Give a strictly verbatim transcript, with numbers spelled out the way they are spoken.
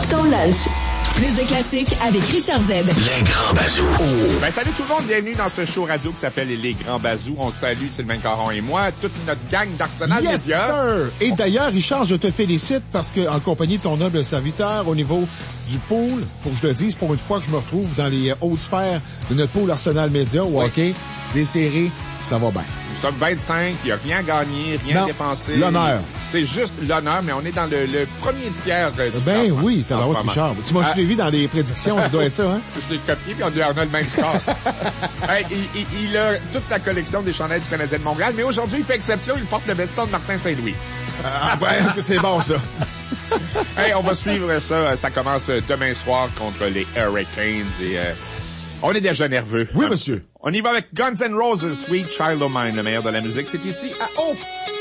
Porte ton lunch. Plus de classiques avec Richard Z. Les Grands Bazous. Oh. Ben, salut tout le monde, bienvenue dans ce show radio qui s'appelle Les Grands Bazous. On salue Sylvain Caron et moi, toute notre gang d'Arsenal Yes, Media. sir! Et d'ailleurs, Richard, je te félicite parce que, en compagnie de ton noble serviteur, au niveau du pool, faut que je le dise, pour une fois que je me retrouve dans les hautes sphères de notre pool Arsenal Media au oui. hockey, des séries, ça va bien. Nous sommes vingt-cinq, il n'y a rien gagné, rien non, dépensé. L'honneur. C'est juste l'honneur, mais on est dans le, le premier tiers du Ben classement, oui, t'as l'air Richard. Tu m'as ah. suivi dans les prédictions, ça doit être ça, hein? Je l'ai copié, puis on a le même score. Hey, il, il, il a toute la collection des chandails du Canadien de Montréal, mais aujourd'hui, il fait exception, il porte le veston de Martin Saint-Louis. Ah, ben, c'est bon, ça. Hey, on va suivre ça. Ça commence demain soir contre les Hurricanes et euh, on est déjà nerveux. Oui, monsieur. On y va avec Guns N' Roses, Sweet Child O' Mine, le meilleur de la musique. C'est ici à Hope.